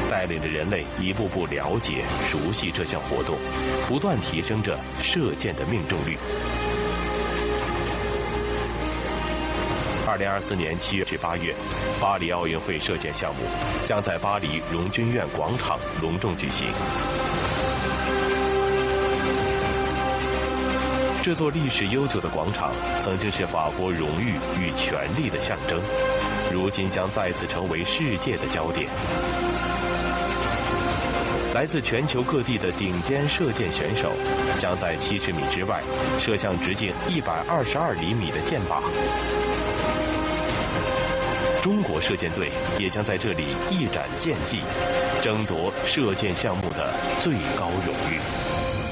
带领着人类一步步了解、熟悉这项活动，不断提升着射箭的命中率。2024年7月至8月，巴黎奥运会射箭项目将在巴黎荣军院广场隆重举行。这座历史悠久的广场曾经是法国荣誉与权力的象征，如今将再次成为世界的焦点。来自全球各地的顶尖射箭选手将在70米之外射向直径122厘米的箭靶。中国射箭队也将在这里一展剑技，争夺射箭项目的最高荣誉。